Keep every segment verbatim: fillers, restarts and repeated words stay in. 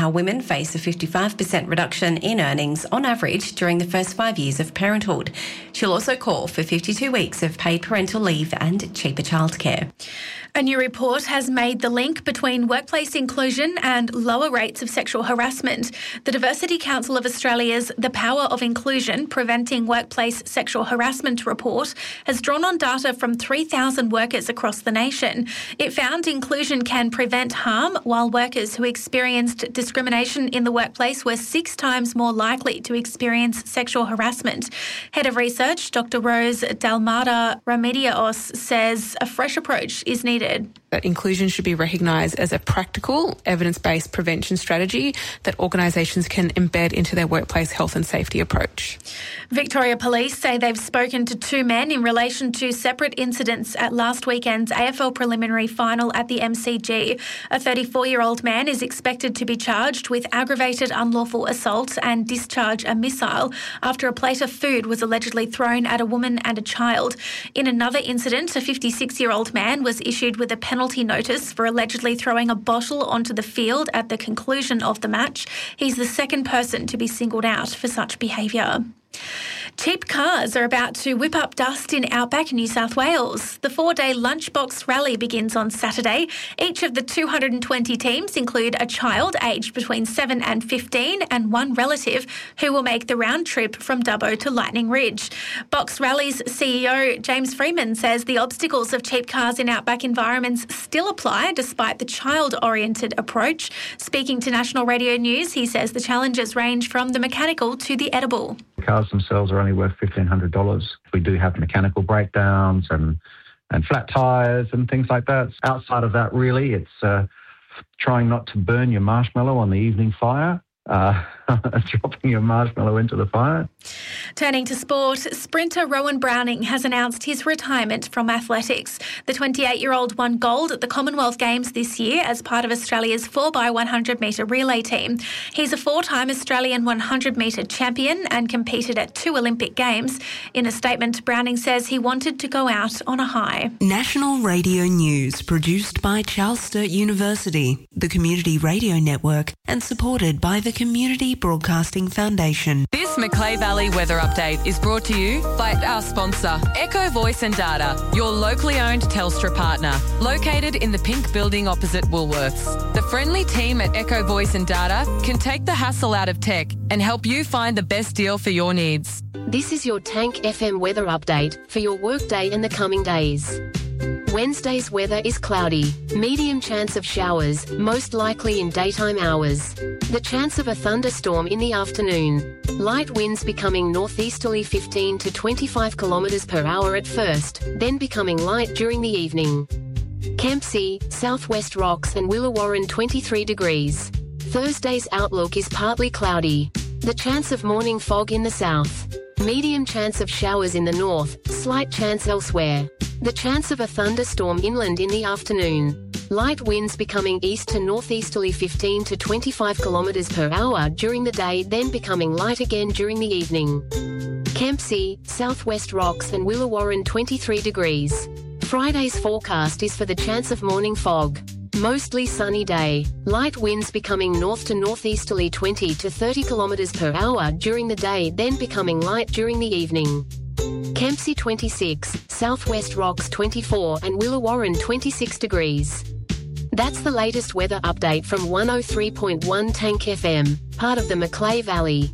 How women face a fifty-five percent reduction in earnings on average during the first five years of parenthood. She'll also call for fifty-two weeks of paid parental leave and cheaper childcare. A new report has made the link between workplace inclusion and lower rates of sexual harassment. The Diversity Council of Australia's The Power of Inclusion Preventing Workplace Sexual Harassment report has drawn on data from three thousand workers across the nation. It found inclusion can prevent harm, while workers who experienced discrimination in the workplace were six times more likely to experience sexual harassment. Head of Research, Doctor Rose Dalmada Remedios, says a fresh approach is needed. That inclusion should be recognised as a practical, evidence-based prevention strategy that organisations can embed into their workplace health and safety approach. Victoria Police say they've spoken to two men in relation to separate incidents at last weekend's A F L preliminary final at the M C G. A thirty-four-year-old man is expected to be charged with aggravated unlawful assault and discharge a missile after a plate of food was allegedly thrown at a woman and a child. In another incident, a fifty-six-year-old man was issued with a penalty notice for allegedly throwing a bottle onto the field at the conclusion of the match. He's the second person to be singled out for such behaviour. Cheap cars are about to whip up dust in outback New South Wales. The four-day Lunchbox Rally begins on Saturday. Each of the two hundred twenty teams include a child aged between seven and fifteen and one relative who will make the round trip from Dubbo to Lightning Ridge. Box Rally's C E O James Freeman says the obstacles of cheap cars in outback environments still apply despite the child-oriented approach. Speaking to National Radio News, he says the challenges range from the mechanical to the edible. The cars themselves are only worth fifteen hundred dollars. We do have mechanical breakdowns and, and flat tyres and things like that. Outside of that, really, it's uh, trying not to burn your marshmallow on the evening fire. Uh, dropping your marshmallow into the fire. Turning to sport, sprinter Rowan Browning has announced his retirement from athletics. The twenty-eight-year-old won gold at the Commonwealth Games this year as part of Australia's four by one hundred metre relay team. He's a four-time Australian one hundred metre champion and competed at two Olympic Games. In a statement, Browning says he wanted to go out on a high. National Radio News, produced by Charles Sturt University, the Community Radio Network, and supported by the Community Broadcasting Foundation. This Macleay Valley weather update is brought to you by our sponsor, Echo Voice and Data, your locally owned Telstra partner, located in the pink building opposite Woolworths. The friendly team at Echo Voice and Data can take the hassle out of tech and help you find the best deal for your needs. This is your Tank F M weather update for your workday and the coming days. Wednesday's weather is cloudy, medium chance of showers, most likely in daytime hours. The chance of a thunderstorm in the afternoon. Light winds becoming northeasterly fifteen to twenty-five kilometres per hour at first, then becoming light during the evening. Kempsey, Southwest Rocks and Willawarren twenty-three degrees. Thursday's outlook is partly cloudy. The chance of morning fog in the south. Medium chance of showers in the north, slight chance elsewhere. The chance of a thunderstorm inland in the afternoon. Light winds becoming east to northeasterly fifteen to twenty-five kilometres per hour during the day, then becoming light again during the evening. Kempsey, Southwest Rocks and Willawarren twenty-three degrees. Friday's forecast is for the chance of morning fog. Mostly sunny day. Light winds becoming north to northeasterly twenty to thirty kilometres per hour during the day, then becoming light during the evening. Kempsey twenty-six, Southwest Rocks twenty-four and Willawarren twenty-six degrees. That's the latest weather update from one oh three point one Tank F M, part of the Macleay Valley.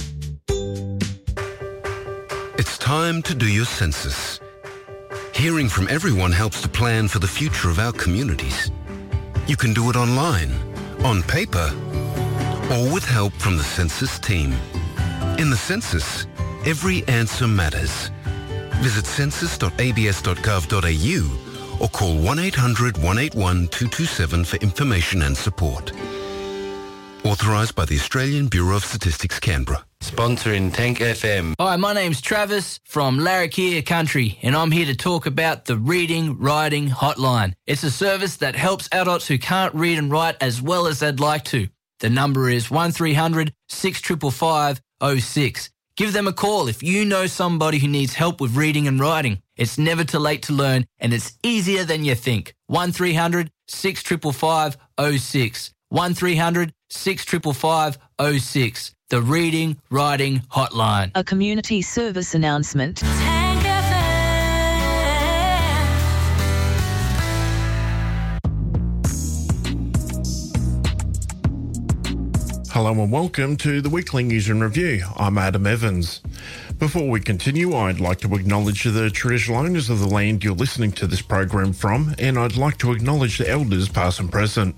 It's time to do your census. Hearing from everyone helps to plan for the future of our communities. You can do it online, on paper, or with help from the census team. In the census, every answer matters. Visit census dot a b s dot gov dot a u or call one eight hundred one eight one two two seven for information and support. Authorised by the Australian Bureau of Statistics, Canberra. Sponsoring Tank F M. Hi, my name's Travis from Larrakia Country, and I'm here to talk about the Reading Writing Hotline. It's a service that helps adults who can't read and write as well as they'd like to. The number is one three hundred six five five five oh six. Give them a call if you know somebody who needs help with reading and writing. It's never too late to learn, and it's easier than you think. one three hundred six five five five oh six. one three hundred six five five, oh six. The Reading Writing Hotline. A community service announcement. Hello and welcome to the Weekly News and Review. I'm Adam Evans. Before we continue, I'd like to acknowledge the traditional owners of the land you're listening to this program from, and I'd like to acknowledge the elders past and present.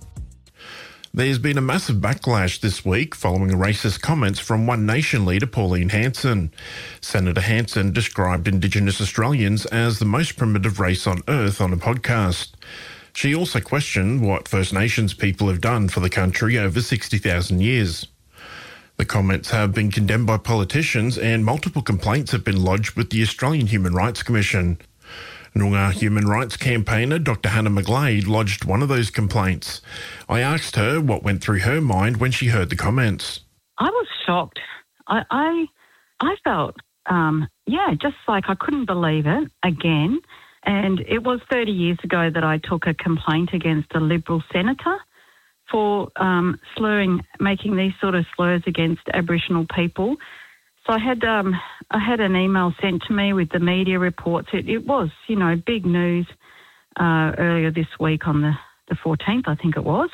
There's been a massive backlash this week following racist comments from One Nation leader Pauline Hanson. Senator Hanson described Indigenous Australians as the most primitive race on earth on a podcast. She also questioned what First Nations people have done for the country over sixty thousand years. The comments have been condemned by politicians and multiple complaints have been lodged with the Australian Human Rights Commission. Noongar human rights campaigner Doctor Hannah McGlade lodged one of those complaints. I asked her what went through her mind when she heard the comments. I was shocked. I I, I felt, um, yeah, just like I couldn't believe it again. And it was thirty years ago that I took a complaint against a Liberal senator for um, slurring, making these sort of slurs against Aboriginal people. So I had um, I had an email sent to me with the media reports. It, it was, you know, big news uh, earlier this week on the, the fourteenth, I think it was.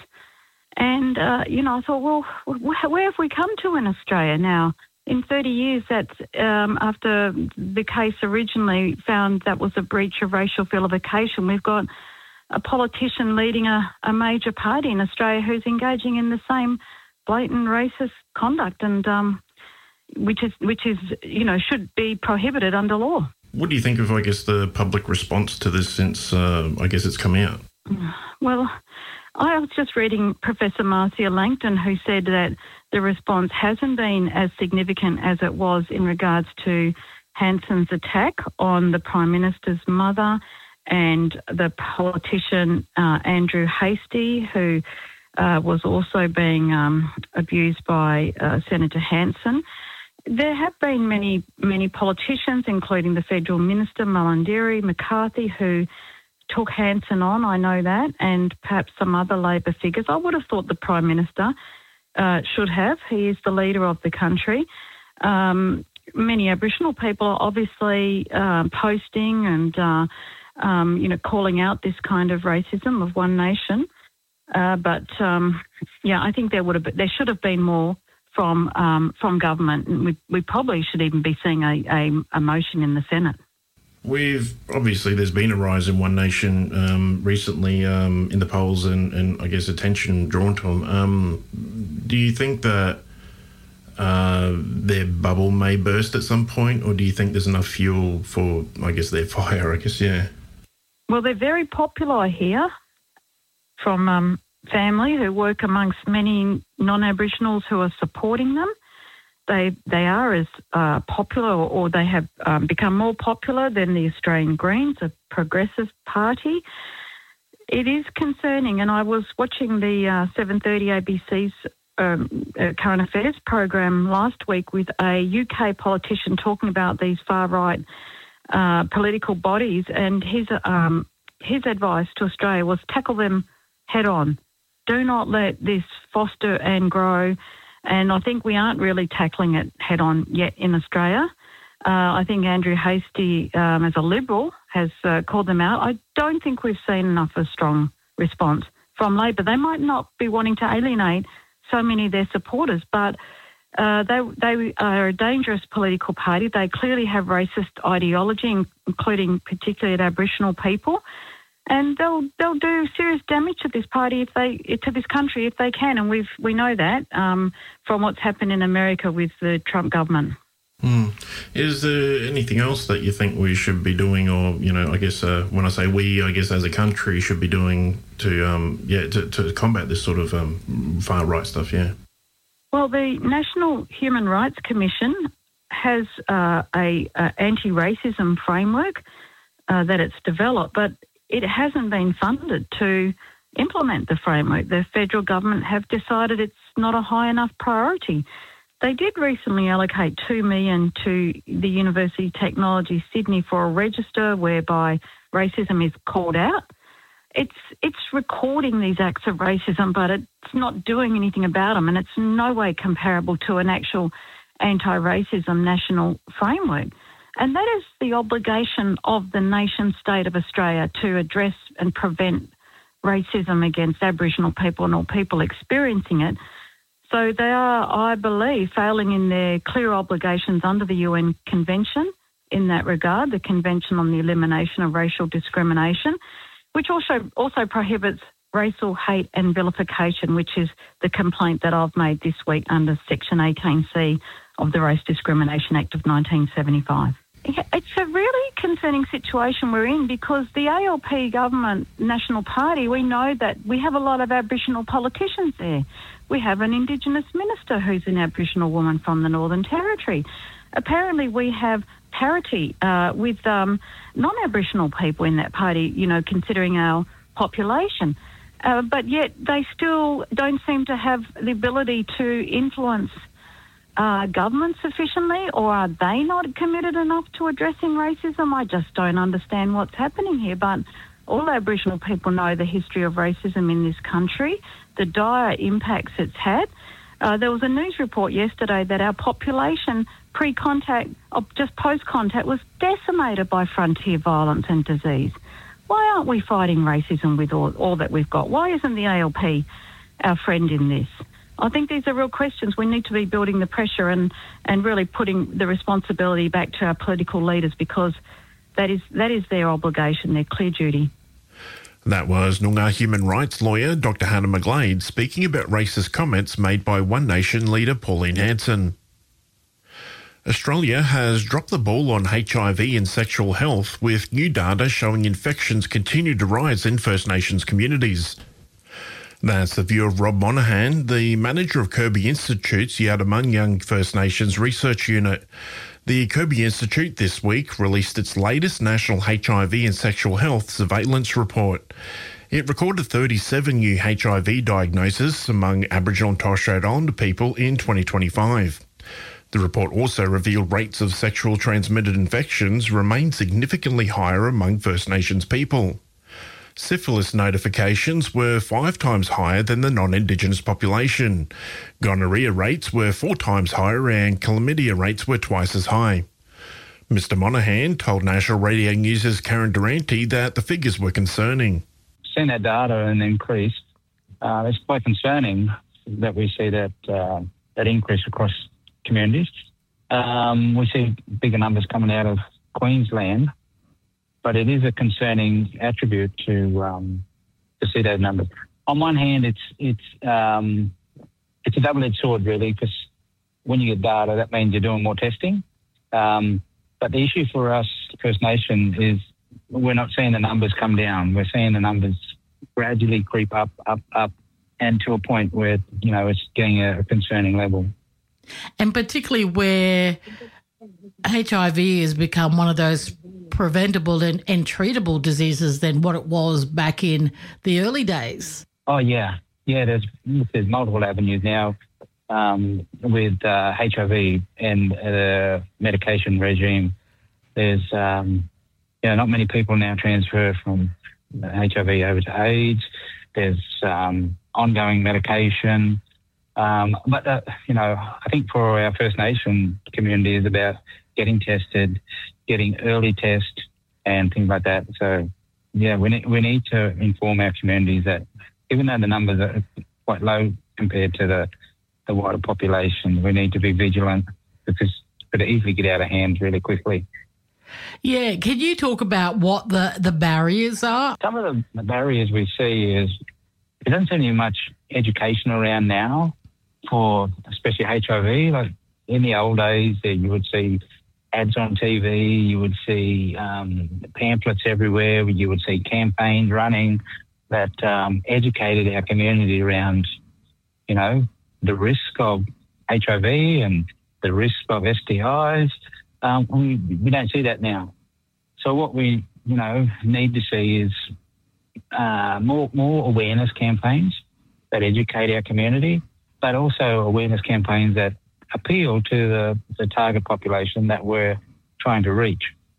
And, uh, you know, I thought, well, wh- where have we come to in Australia now? In thirty years, that's um, after the case originally found that was a breach of racial vilification. We've got a politician leading a, a major party in Australia who's engaging in the same blatant racist conduct, and um, which is which is you know should be prohibited under law. What do you think of, I guess, the public response to this since uh, I guess it's come out? Well, I was just reading Professor Marcia Langton, who said that the response hasn't been as significant as it was in regards to Hanson's attack on the Prime Minister's mother and the politician uh, Andrew Hastie, who uh, was also being um, abused by uh, Senator Hanson. There have been many, many politicians, including the Federal Minister, Mullindiri, McCarthy, who took Hanson on, I know that, and perhaps some other Labor figures. I would have thought the Prime Minister uh, should have. He is the leader of the country. Um, many Aboriginal people are obviously uh, posting and, uh, um, you know, calling out this kind of racism of One Nation. Uh, but, um, yeah, I think there would have been, there should have been more from um, from government. And we, we probably should even be seeing a, a, a motion in the Senate. We've obviously there's been a rise in One Nation um, recently um, in the polls, and, and I guess attention drawn to them. Um, do you think that uh, their bubble may burst at some point, or do you think there's enough fuel for, I guess, their fire? I guess, yeah. Well, they're very popular here from um, family who work amongst many non-Aboriginals who are supporting them. They they are as uh, popular, or they have um, become more popular than the Australian Greens, a progressive party. It is concerning, and I was watching the uh, seven thirty A B C's um, uh, current affairs program last week with a U K politician talking about these far-right uh, political bodies, and his um, his advice to Australia was tackle them head-on. Do not let this foster and grow. And I think we aren't really tackling it head-on yet in Australia. Uh, I think Andrew Hastie, um, as a Liberal, has uh, called them out. I don't think we've seen enough of a strong response from Labor. They might not be wanting to alienate so many of their supporters, but uh, they they are a dangerous political party. They clearly have racist ideology, including particularly at Aboriginal people. And they'll they'll do serious damage to this party if they to this country if they can, and we've we know that um, from what's happened in America with the Trump government. Hmm. Is there anything else that you think we should be doing, or you know, I guess uh, when I say we, I guess as a country should be doing to um, yeah to, to combat this sort of um, far right stuff? Yeah. Well, the National Human Rights Commission has uh, a, a anti-racism framework uh, that it's developed, but it hasn't been funded to implement the framework. The federal government have decided it's not a high enough priority. They did recently allocate two million dollars to the University of Technology Sydney for a register whereby racism is called out. it's it's recording these acts of racism, but it's not doing anything about them, and it's in no way comparable to an actual anti-racism national framework. And that is the obligation of the nation state of Australia to address and prevent racism against Aboriginal people and all people experiencing it. So they are, I believe, failing in their clear obligations under the U N Convention in that regard, the Convention on the Elimination of Racial Discrimination, which also also prohibits racial hate and vilification, which is the complaint that I've made this week under Section eighteen C of the Race Discrimination Act of nineteen seventy-five. It's a really concerning situation we're in because the A L P government National Party, we know that we have a lot of Aboriginal politicians there. We have an Indigenous minister who's an Aboriginal woman from the Northern Territory. Apparently we have parity uh, with um, non-Aboriginal people in that party, you know, considering our population. Uh, but yet they still don't seem to have the ability to influence uh, government sufficiently, or are they not committed enough to addressing racism? I just don't understand what's happening here. But all Aboriginal people know the history of racism in this country, the dire impacts it's had. Uh, there was a news report yesterday that our population pre-contact, or just post-contact, was decimated by frontier violence and disease. Why aren't we fighting racism with all, all that we've got? Why isn't the A L P our friend in this? I think these are real questions. We need to be building the pressure and, and really putting the responsibility back to our political leaders because that is that is their obligation, their clear duty. That was Noongar human rights lawyer Doctor Hannah McGlade speaking about racist comments made by One Nation leader Pauline Hanson. Australia has dropped the ball on H I V and sexual health, with new data showing infections continue to rise in First Nations communities. That's the view of Rob Monaghan, the manager of Kirby Institute's Yadamanyang First Nations Research Unit. The Kirby Institute this week released its latest national H I V and sexual health surveillance report. It recorded thirty-seven new H I V diagnoses among Aboriginal and Torres Strait Islander people in twenty twenty-five. The report also revealed rates of sexual transmitted infections remain significantly higher among First Nations people. Syphilis notifications were five times higher than the non-Indigenous population. Gonorrhea rates were four times higher and chlamydia rates were twice as high. Mister Monaghan told National Radio News' Karen Durante that the figures were concerning. Seeing that data and increase, uh, it's quite concerning that we see that uh, that increase across communities. Um, we see bigger numbers coming out of Queensland, but it is a concerning attribute to um, to see those numbers. On one hand, it's it's um, it's a double-edged sword, really, because when you get data, that means you're doing more testing. Um, but the issue for us, First Nation, is we're not seeing the numbers come down. We're seeing the numbers gradually creep up, up, up, and to a point where, you know, it's getting a concerning level. And particularly where H I V has become one of those preventable and, and treatable diseases than what it was back in the early days. Oh, yeah. Yeah, there's there's multiple avenues now um, with uh, H I V and the medication regime. There's, um, you know, not many people now transfer from H I V over to AIDS. There's um, ongoing medication. Um, but, uh, you know, I think for our First Nation community is about getting tested, getting early tests and things like that. So, yeah, we need, we need to inform our communities that even though the numbers are quite low compared to the, the wider population, we need to be vigilant because it could easily get out of hand really quickly. Yeah, can you talk about what the, the barriers are? Some of the, the barriers we see is there doesn't seem to be much education around now for especially H I V. Like in the old days, you would see ads on T V, you would see um, pamphlets everywhere, you would see campaigns running that um, educated our community around, you know, the risk of H I V and the risk of S T Is. Um, we, we don't see that now. So what we, you know, need to see is uh, more more awareness campaigns that educate our community, but also awareness campaigns that appeal to the, the target population that we're trying to reach.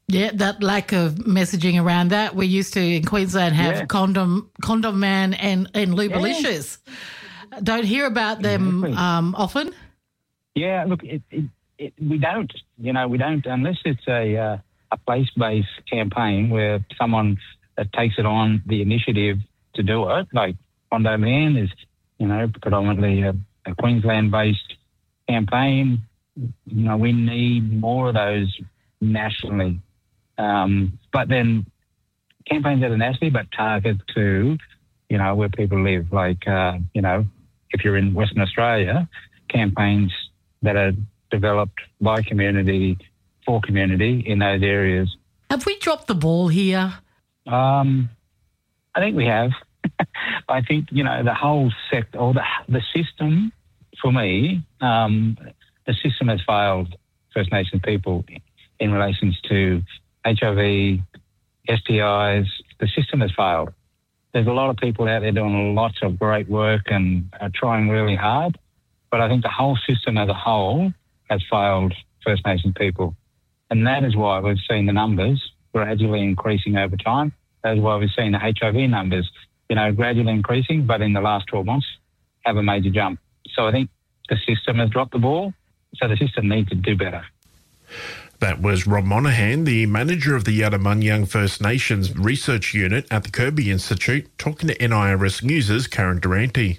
Yeah, that lack of messaging around that. We used to, in Queensland, have Yeah. Condom Condom Man and, and Lubalicious. Don't hear about them Exactly. um, often. Yeah, look, it, it, it, we don't, you know, we don't, unless it's a uh, a place-based campaign where someone that takes it on the initiative to do it, like Condo Man is, you know, predominantly a, a Queensland-based campaign. You know, we need more of those nationally. Um, but then campaigns that are nationally but target to, you know, where people live. Like, uh, you know, if you're in Western Australia, campaigns that are developed by community, for community in those areas. Have we dropped the ball here? Um, I think we have. I think, you know, the whole sector, or the, the system, for me, um, the system has failed First Nations people in relation to H I V, S T Is. The system has failed. There's a lot of people out there doing lots of great work and are trying really hard, but I think the whole system as a whole has failed First Nations people. And that is why we've seen the numbers gradually increasing over time. That is why we've seen the H I V numbers, you know, gradually increasing, but in the last twelve months have a major jump. So I think the system has dropped the ball, so the system needs to do better. That was Rob Monaghan, the manager of the Yadamunyang First Nations Research Unit at the Kirby Institute, talking to N I R S News' Karen Durante.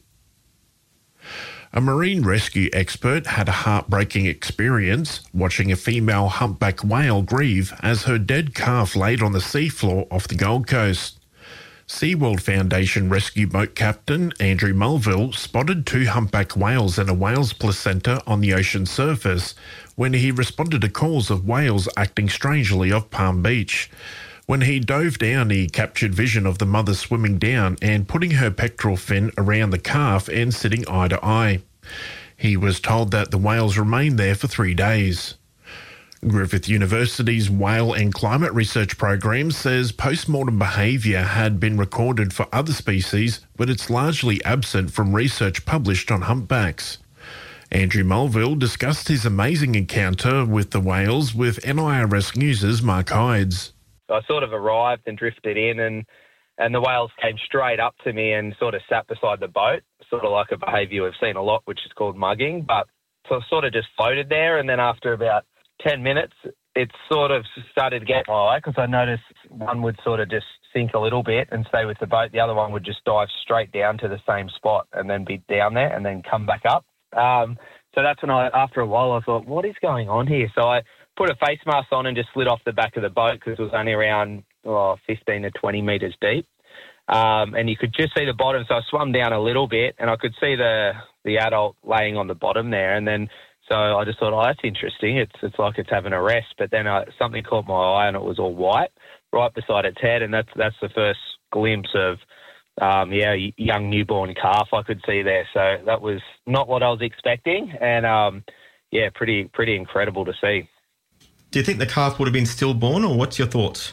A marine rescue expert had a heartbreaking experience watching a female humpback whale grieve as her dead calf laid on the seafloor off the Gold Coast. SeaWorld Foundation rescue boat captain Andrew Mulville spotted two humpback whales and a whale's placenta on the ocean surface when he responded to calls of whales acting strangely off Palm Beach. When he dove down, he captured vision of the mother swimming down and putting her pectoral fin around the calf and sitting eye to eye. He was told that the whales remained there for three days. Griffith University's Whale and Climate Research Program says post-mortem behaviour had been recorded for other species, but it's largely absent from research published on humpbacks. Andrew Mulville discussed his amazing encounter with the whales with N I R S News' Mark Hydes. I sort of arrived and drifted in, and, and the whales came straight up to me and sort of sat beside the boat, sort of like a behaviour we've seen a lot, which is called mugging. But so I sort of just floated there, and then after about ten minutes, it sort of started to get my eye because I noticed one would sort of just sink a little bit and stay with the boat. The other one would just dive straight down to the same spot and then be down there and then come back up. Um, so that's when I, after a while, I thought, what is going on here? So I put a face mask on and just slid off the back of the boat because it was only around oh, fifteen to twenty metres deep. Um, and you could just see the bottom. So I swam down a little bit and I could see the, the adult laying on the bottom there. And then so I just thought, oh, that's interesting. It's it's like it's having a rest. But then I, something caught my eye and it was all white right beside its head. And that's that's the first glimpse of, um, yeah, young newborn calf I could see there. So that was not what I was expecting. And, um, yeah, pretty pretty incredible to see. Do you think the calf would have been stillborn, or what's your thoughts?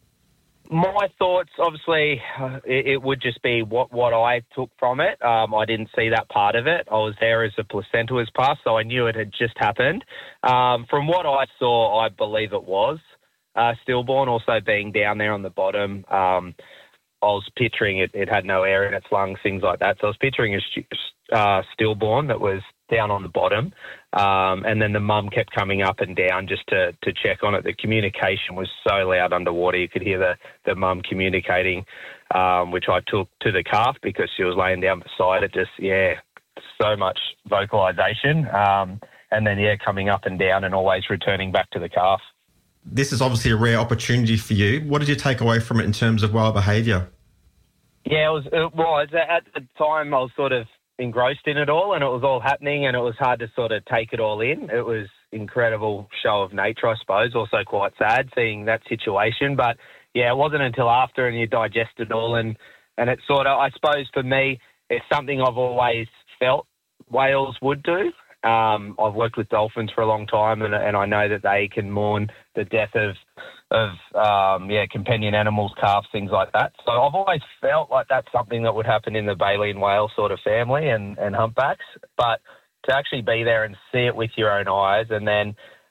My thoughts, obviously, uh, it, it would just be what, what I took from it. Um, I didn't see that part of it. I was there as the placenta was passed, so I knew it had just happened. Um, from what I saw, I believe it was uh, stillborn, also being down there on the bottom. Um, I was picturing it, it had no air in its lungs, things like that. So I was picturing a uh, stillborn that was down on the bottom. Um, and then the mum kept coming up and down just to, to check on it. The communication was so loud underwater. You could hear the, the mum communicating, um, which I took to the calf because she was laying down beside it. Just, yeah, so much vocalisation. Um, and then, yeah, coming up and down and always returning back to the calf. This is obviously a rare opportunity for you. What did you take away from it in terms of whale behaviour? Yeah, it was, it was. At the time, I was sort of engrossed in it all, and it was all happening, and it was hard to sort of take it all in. It was incredible show of nature, I suppose. Also quite sad seeing that situation, but yeah, it wasn't until after and you digest it all, and and it sort of, I suppose for me, it's something I've always felt whales would do. Um, I've worked with dolphins for a long time, and, and I know that they can mourn the death of, of um, yeah, companion animals, calves, things like that. So I've always felt like that's something that would happen in the baleen whale sort of family and, and humpbacks. But to actually be there and see it with your own eyes, and then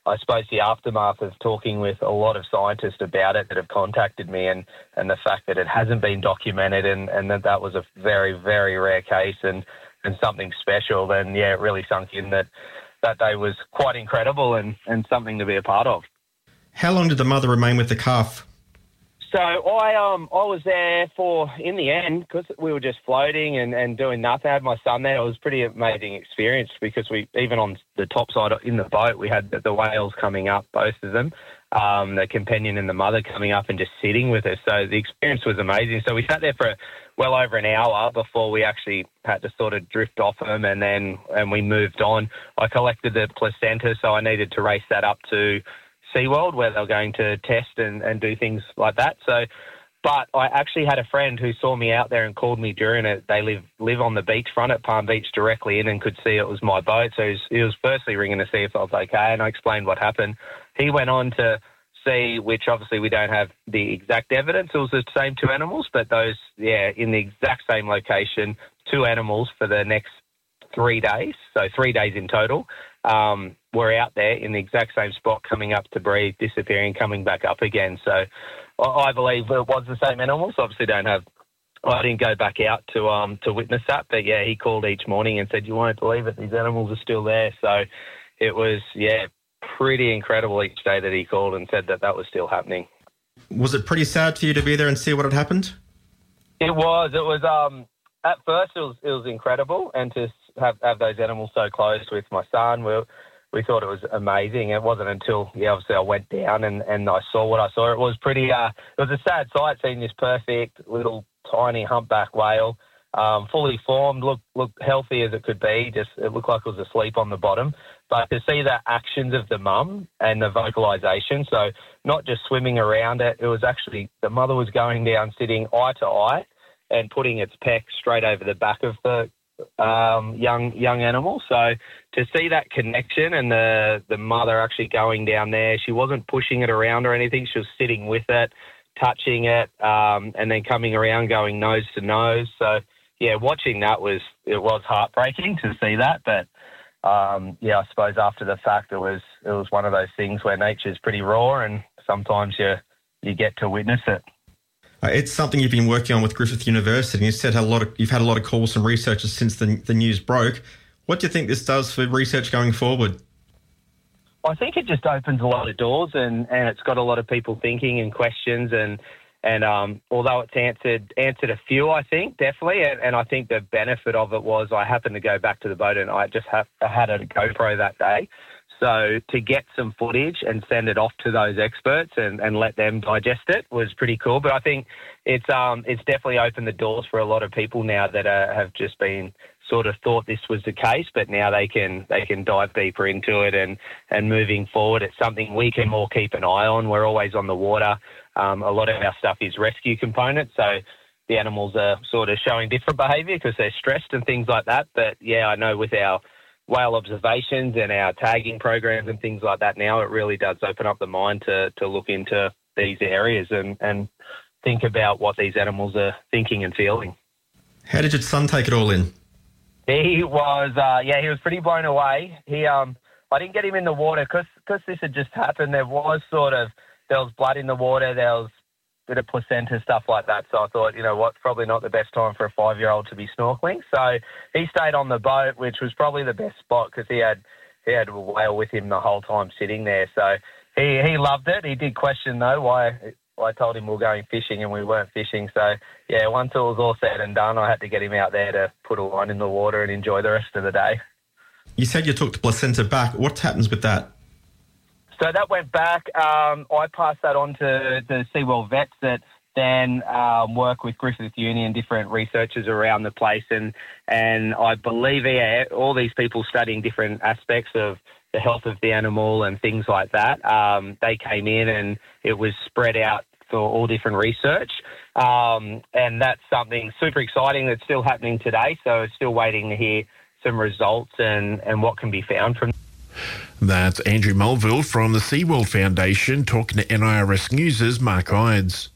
I suppose the aftermath of talking with a lot of scientists about it that have contacted me, and, and the fact that it hasn't been documented, and, and that that was a very, very rare case and, and something special, then, yeah, it really sunk in that that day was quite incredible and, and something to be a part of. How long did the mother remain with the calf? So I um I was there for, in the end, because we were just floating and, and doing nothing. I had my son there. It was a pretty amazing experience because we, even on the top side in the boat, we had the, the whales coming up, both of them, um, the companion and the mother coming up and just sitting with us. So the experience was amazing. So we sat there for well over an hour before we actually had to sort of drift off them, and then and we moved on. I collected the placenta, so I needed to race that up to SeaWorld where they're going to test and, and do things like that. So, but I actually had a friend who saw me out there and called me during it. They live live on the beachfront at Palm Beach directly in and could see it was my boat. So he was, he was firstly ringing to see if I was okay, and I explained what happened. He went on to see, which obviously we don't have the exact evidence, it was the same two animals, but those, yeah, in the exact same location, two animals for the next three days, so three days in total, um, were out there in the exact same spot, coming up to breathe, disappearing, coming back up again. So I, I believe it was the same animals. Obviously don't have, I didn't go back out to um to witness that, but yeah, he called each morning and said, you won't believe it, these animals are still there. So it was, yeah, pretty incredible each day that he called and said that that was still happening. Was it pretty sad for you to be there and see what had happened? It was. It was, um, at first it was, it was incredible, and to have, have those animals so close with my son, we, we thought it was amazing. It wasn't until, yeah, obviously I went down and, and I saw what I saw. It was pretty, uh, it was a sad sight seeing this perfect little tiny humpback whale, um, fully formed, looked looked healthy as it could be. Just it looked like it was asleep on the bottom. But to see the actions of the mum and the vocalisation, so not just swimming around it, it was actually the mother was going down, sitting eye to eye, and putting its peck straight over the back of the um, young young animal. So to see that connection and the the mother actually going down there, she wasn't pushing it around or anything. She was sitting with it, touching it, um, and then coming around, going nose to nose. So yeah, watching that was it was heartbreaking to see that, but. Um, yeah, I suppose after the fact, it was it was one of those things where nature's pretty raw, and sometimes you you get to witness it. Uh, it's something you've been working on with Griffith University. You said a lot of, you've had a lot of calls from researchers since the the news broke. What do you think this does for research going forward? I think it just opens a lot of doors, and, and it's got a lot of people thinking and questions, and and um, although it's answered answered a few, I think, definitely, and, and I think the benefit of it was I happened to go back to the boat and I just have, I had a GoPro that day. So to get some footage and send it off to those experts and, and let them digest it was pretty cool. But I think it's um it's definitely opened the doors for a lot of people now that uh, have just been sort of thought this was the case, but now they can they can dive deeper into it, and, and moving forward, it's something we can more keep an eye on. We're always on the water. Um, a lot of our stuff is rescue components, so the animals are sort of showing different behaviour because they're stressed and things like that. But yeah, I know with our whale observations and our tagging programs and things like that now, it really does open up the mind to, to look into these areas and, and think about what these animals are thinking and feeling. How did your son take it all in? He was, uh, yeah, he was pretty blown away. He, um, I didn't get him in the water because because this had just happened. There was sort of, there was blood in the water, there was a bit of placenta, stuff like that. So I thought, you know what, probably not the best time for a five-year-old to be snorkeling. So he stayed on the boat, which was probably the best spot because he had he had a whale with him the whole time sitting there. So he, he loved it. He did question, though, why I told him we were going fishing and we weren't fishing. So, yeah, once it was all said and done, I had to get him out there to put a line in the water and enjoy the rest of the day. You said you took the placenta back. What happens with that? So that went back. Um, I passed that on to the SeaWorld vets that then um, work with Griffith Uni and different researchers around the place. And, and I believe yeah, all these people studying different aspects of the health of the animal and things like that, um, they came in and it was spread out for all different research. Um, and that's something super exciting that's still happening today. So still waiting to hear some results and, and what can be found from. That's Andrew Melville from the SeaWorld Foundation talking to N I R S News' Mark Ides.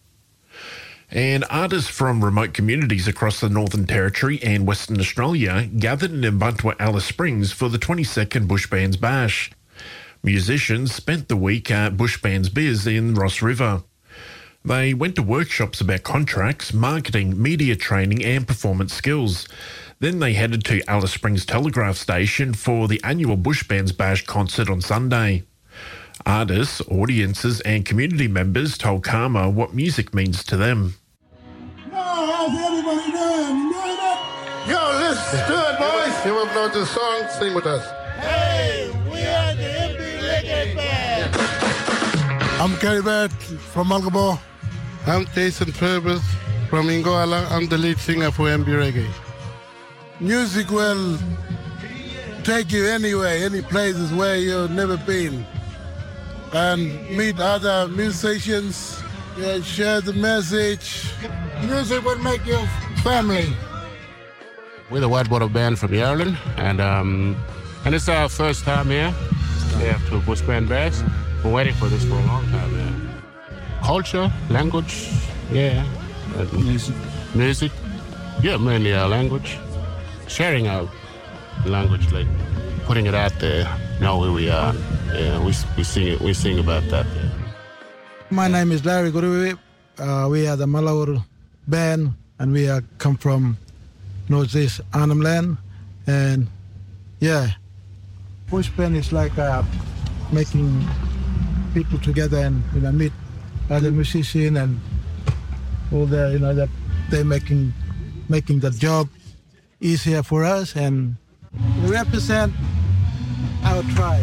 And artists from remote communities across the Northern Territory and Western Australia gathered in Mbuntwa Alice Springs for the twenty-second Bush Bands Bash. Musicians spent the week at Bush Bands Biz in Ross River. They went to workshops about contracts, marketing, media training and performance skills. Then they headed to Alice Springs Telegraph Station for the annual Bush Bands Bash concert on Sunday. Artists, audiences and community members told Karma what music means to them. How's everybody doing? You doing it? Yo, let's do it, boys. You want to know this song? Sing with us. Hey, we are the M B Reggae Band. I'm Kerry Bert from Malgabo. I'm Jason Purvis from Ingoala. I'm the lead singer for M B Reggae. Music will take you anywhere, any places where you've never been, and meet other musicians, yeah, share the message. Music will make you family. We're the White Water Band from Ireland, and um, and it's our first time here. Yeah, to Bush Band Bash. We're waiting for this for a long time. Yeah. Culture, language, yeah. Music. Music. Yeah, mainly our language. Sharing our language, like putting it out there, know where we are. Yeah, we we sing it. We sing about that. Yeah. My name is Larry Guruwe. Uh, we are the Malaur band, and we are come from Northeast Arnhem Land, and yeah, Bush Band is like uh, making people together and you know meet other musicians and all the you know that they're making making the job easier for us, and we represent our tribe.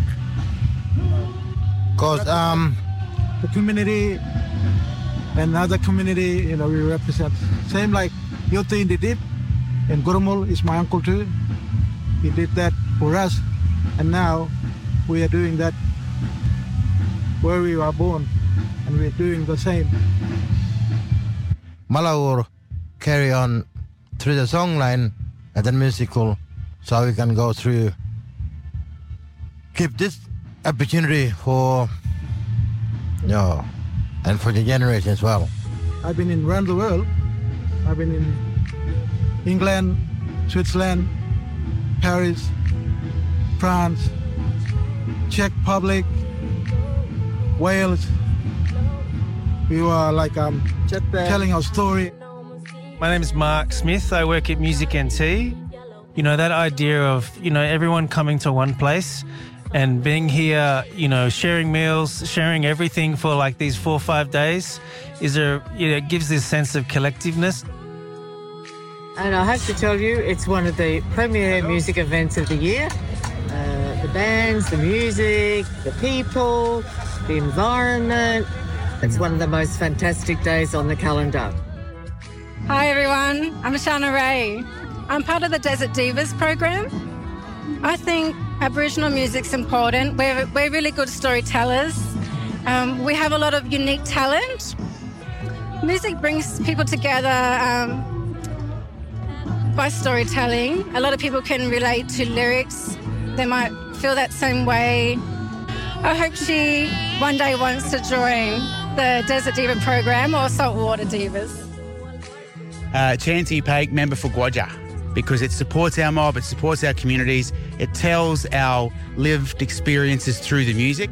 Cause um, the community and other community, you know, we represent. Same like Yoti Indidip and Gurumul is my uncle too. He did that for us, and now we are doing that where we were born, and we're doing the same. Malaur carry on through the song line and then musical, so we can go through, keep this opportunity for, you know, and for the generation as well. I've been in around the world. I've been in England, Switzerland, Paris, France, Czech Republic, Wales. We were like um, telling our story. My name is Mark Smith. I work at Music N T. You know, that idea of, you know, everyone coming to one place and being here, you know, sharing meals, sharing everything for like these four or five days is a, you know, it gives this sense of collectiveness. And I have to tell you, it's one of the premier music events of the year. Uh, the bands, the music, the people, the environment. It's one of the most fantastic days on the calendar. Hi everyone, I'm Shana Ray. I'm part of the Desert Divas program. I think Aboriginal music's important. We're, we're really good storytellers. Um, we have a lot of unique talent. Music brings people together um, by storytelling. A lot of people can relate to lyrics. They might feel that same way. I hope she one day wants to join the Desert Diva program or Saltwater Divas. Uh, Chanty Paik, member for Gwadja, because it supports our mob, it supports our communities, it tells our lived experiences through the music.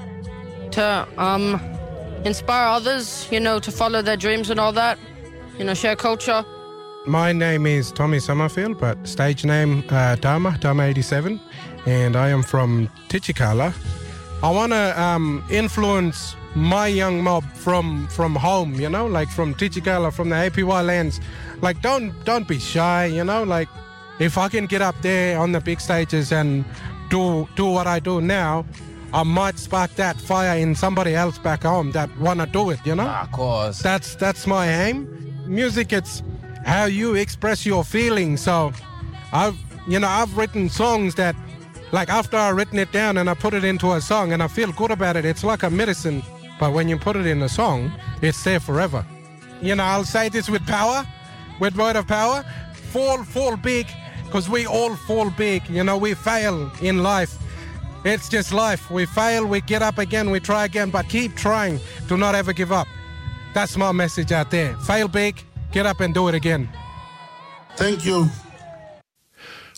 To um, inspire others, you know, to follow their dreams and all that, you know, share culture. My name is Tommy Summerfield, but stage name uh, Dharma, Dharma eighty-seven, and I am from Tichikala. I want to um, influence my young mob from from home, you know, like from Tichikala, from the A P Y lands. Like, don't don't be shy, you know, like if I can get up there on the big stages and do do what I do now, I might spark that fire in somebody else back home that want to do it, you know? Of course. That's, that's my aim. Music, it's how you express your feelings. So I've, you know, I've written songs that, like after I've written it down and I put it into a song and I feel good about it, it's like a medicine. But when you put it in a song, it's there forever. You know, I'll say this with power, with word of power, fall, fall big, because we all fall big. You know, we fail in life. It's just life. We fail, we get up again, we try again, but keep trying. Do not ever give up. That's my message out there. Fail big, get up and do it again. Thank you.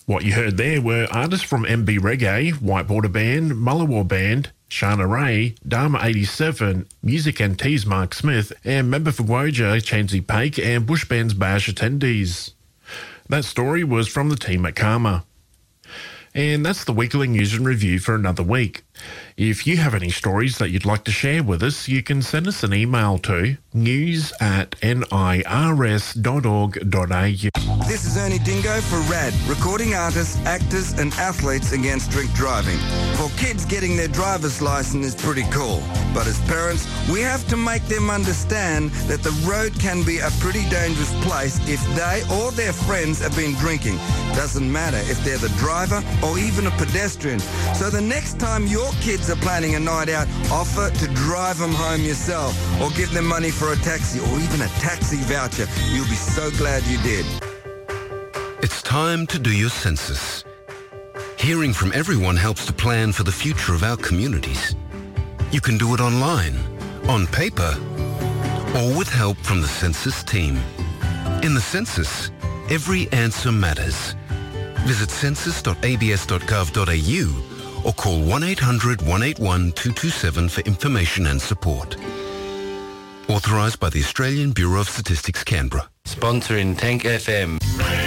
What you heard there were artists from M B Reggae, White Border Band, Mullawar Band, Shana Ray, Dharma eighty-seven, Music and Teas Mark Smith, and member for Wodja, Chansey Paik, and Bush Band's Bash attendees. That story was from the team at Karma. And that's the weekly news and review for another week. If you have any stories that you'd like to share with us, you can send us an email to news at nirs dot org dot a u. This is Ernie Dingo for RAD, recording artists, actors and athletes against drink driving. For kids, getting their driver's license is pretty cool. But as parents, we have to make them understand that the road can be a pretty dangerous place if they or their friends have been drinking. Doesn't matter if they're the driver or even a pedestrian. So the next time your kids are planning a night out, offer to drive them home yourself or give them money for a taxi or even a taxi voucher. You'll be so glad you did. It's time to do your census. Hearing from everyone helps to plan for the future of our communities. You can do it online, on paper, or with help from the census team. In the census, every answer matters. Visit census dot a b s dot gov dot a u or call one eight hundred one eight one two two seven for information and support. Authorised by the Australian Bureau of Statistics, Canberra. Sponsoring Tank F M.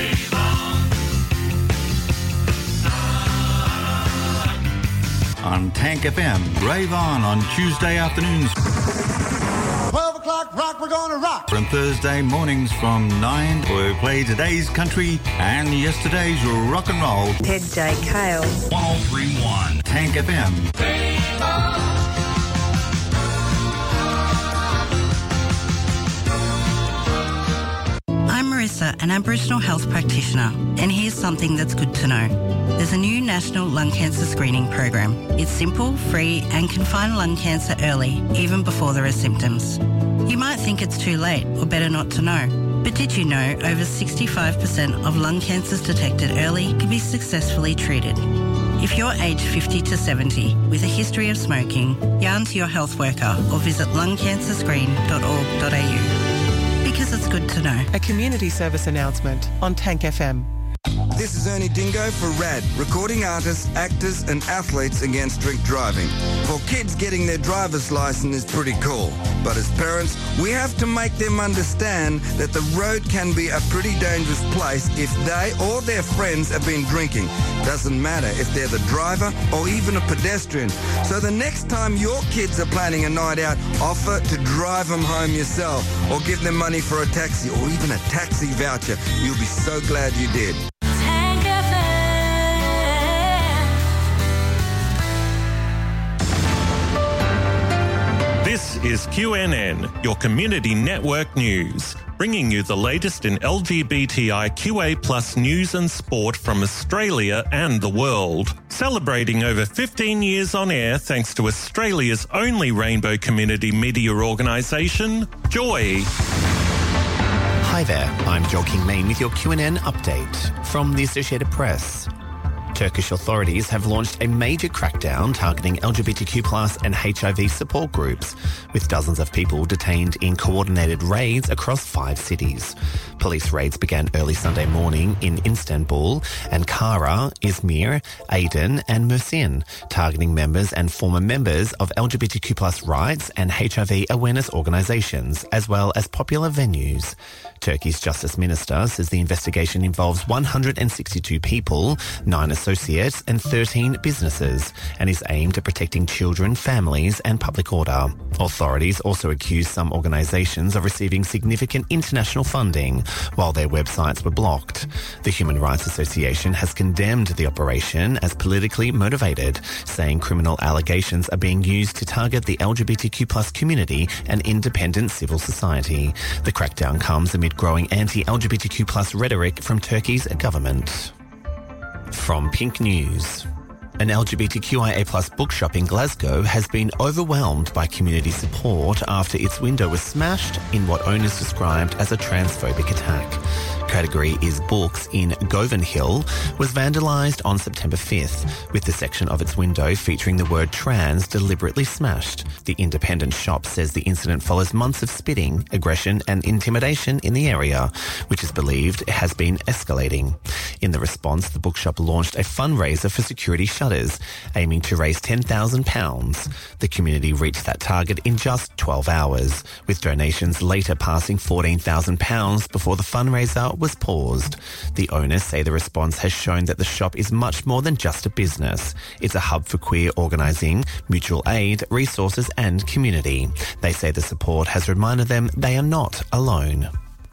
On Tank F M, Rave On on Tuesday afternoons. twelve o'clock rock, we're gonna rock. On Thursday mornings from nine, we play today's country and yesterday's rock and roll. Ted J. Kale. one oh three point one Tank F M. Rave On. I'm Marissa, an Aboriginal health practitioner, and here's something that's good to know. There's a new national lung cancer screening program. It's simple, free, and can find lung cancer early, even before there are symptoms. You might think it's too late or better not to know, but did you know over sixty-five percent of lung cancers detected early can be successfully treated? If you're aged fifty to seventy with a history of smoking, yarn to your health worker or visit lung cancer screen dot org dot a u. Because it's good to know. A community service announcement on Tank F M. This is Ernie Dingo for RAD, recording artists, actors and athletes against drink driving. For kids, getting their driver's license is pretty cool. But as parents, we have to make them understand that the road can be a pretty dangerous place if they or their friends have been drinking. Doesn't matter if they're the driver or even a pedestrian. So the next time your kids are planning a night out, offer to drive them home yourself or give them money for a taxi or even a taxi voucher. You'll be so glad you did. This is Q N N, your community network news, bringing you the latest in L G B T I Q A plus news and sport from Australia and the world. Celebrating over fifteen years on air thanks to Australia's only rainbow community media organisation, Joy. Hi there, I'm Joaquin Main with your Q N N update from the Associated Press. Turkish authorities have launched a major crackdown targeting L G B T Q plus and H I V support groups, with dozens of people detained in coordinated raids across five cities. Police raids began early Sunday morning in Istanbul, Ankara, Izmir, Aydin and Mersin, targeting members and former members of L G B T Q plus rights and H I V awareness organisations, as well as popular venues. Turkey's Justice Minister says the investigation involves one hundred sixty-two people, nine associates and thirteen businesses, and is aimed at protecting children, families and public order. Authorities also accuse some organisations of receiving significant international funding, while their websites were blocked. The Human Rights Association has condemned the operation as politically motivated, saying criminal allegations are being used to target the L G B T Q plus community and independent civil society. The crackdown comes amid growing anti-L G B T Q plus rhetoric from Turkey's government. From Pink News. An L G B T Q I A plus bookshop in Glasgow has been overwhelmed by community support after its window was smashed in what owners described as a transphobic attack. category is books in Govan Hill, was vandalised on September fifth, with the section of its window featuring the word trans deliberately smashed. The independent shop says the incident follows months of spitting, aggression and intimidation in the area, which is believed has been escalating. In the response, the bookshop launched a fundraiser for security shutters, aiming to raise ten thousand pounds. The community reached that target in just twelve hours, with donations later passing fourteen thousand pounds before the fundraiser was paused. The owners say the response has shown that the shop is much more than just a business. It's a hub for queer organising, mutual aid, resources and community. They say the support has reminded them they are not alone.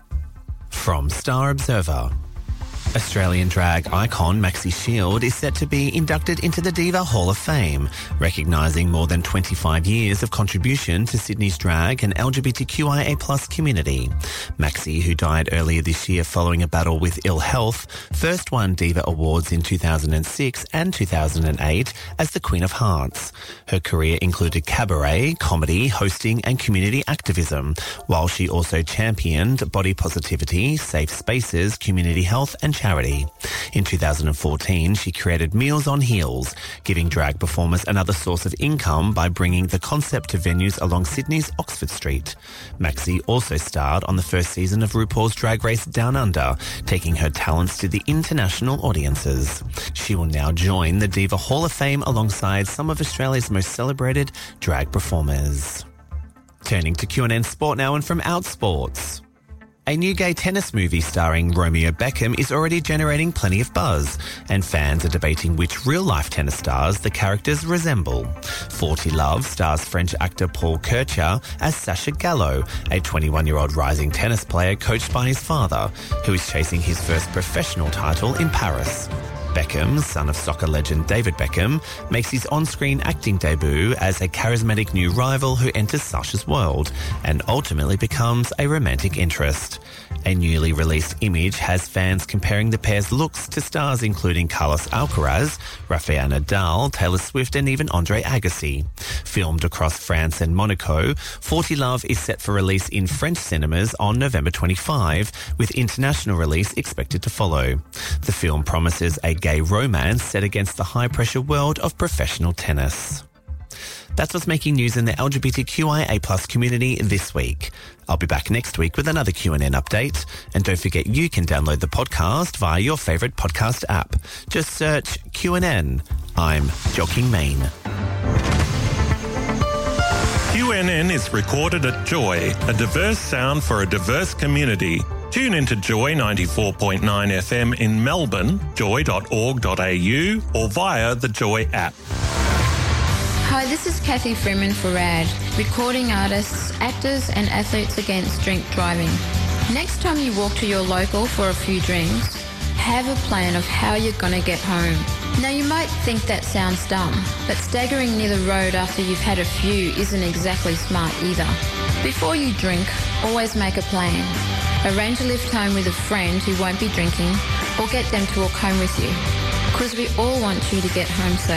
From Star Observer. Australian drag icon Maxi Shield is set to be inducted into the Diva Hall of Fame, recognising more than twenty-five years of contribution to Sydney's drag and L G B T Q I A plus community. Maxi, who died earlier this year following a battle with ill health, first won Diva Awards in two thousand six and two thousand eight as the Queen of Hearts. Her career included cabaret, comedy, hosting and community activism, while she also championed body positivity, safe spaces, community health and charity. In two thousand fourteen, she created Meals on Heels, giving drag performers another source of income by bringing the concept to venues along Sydney's Oxford Street. Maxi also starred on the first season of RuPaul's Drag Race Down Under, taking her talents to the international audiences. She will now join the Diva Hall of Fame alongside some of Australia's most celebrated drag performers. Turning to Q and N Sport now, and from Outsports. A new gay tennis movie starring Romeo Beckham is already generating plenty of buzz, and fans are debating which real-life tennis stars the characters resemble. forty Love stars French actor Paul Kircher as Sacha Gallo, a twenty-one-year-old rising tennis player coached by his father, who is chasing his first professional title in Paris. Beckham, son of soccer legend David Beckham, makes his on-screen acting debut as a charismatic new rival who enters Sacha's world and ultimately becomes a romantic interest. A newly released image has fans comparing the pair's looks to stars including Carlos Alcaraz, Rafael Nadal, Taylor Swift and even Andre Agassi. Filmed across France and Monaco, forty Love is set for release in French cinemas on November twenty-fifth, with international release expected to follow. The film promises a gay romance set against the high-pressure world of professional tennis. That's what's making news in the L G B T Q I A plus community this week. I'll be back next week with another Q and N update. And don't forget you can download the podcast via your favourite podcast app. Just search Q and N. I'm Joking Main. Q N N is recorded at Joy, a diverse sound for a diverse community. Tune into Joy ninety-four point nine F M in Melbourne, joy dot org dot a u, or via the Joy app. Hi, this is Kathy Freeman for RAD, recording artists, actors and athletes against drink driving. Next time you walk to your local for a few drinks, have a plan of how you're going to get home. Now you might think that sounds dumb, but staggering near the road after you've had a few isn't exactly smart either. Before you drink, always make a plan. Arrange a lift home with a friend who won't be drinking, or get them to walk home with you, because we all want you to get home safe.